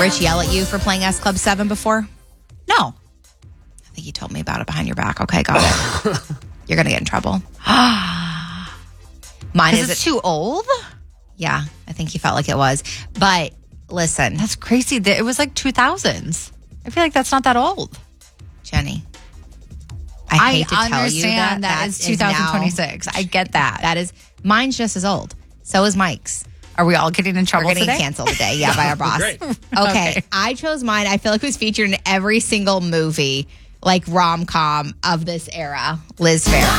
Rich yell at you for playing S Club 7 before? No. I think you told me about it behind your back. Okay, got it. You're going to get in trouble. Mine is it too old? Yeah, I think you felt like it was. But listen. That's crazy. It was like 2000s. I feel like that's not that old. Jenny, I hate to tell you understand that it's 2026. I get that. That is, mine's just as old. So is Mike's. Are we all getting in trouble We're getting today? canceled today, yeah, by our boss. Great. Okay, I chose mine. I feel like it was featured in every single movie, like rom-com of this era. Liz Fair.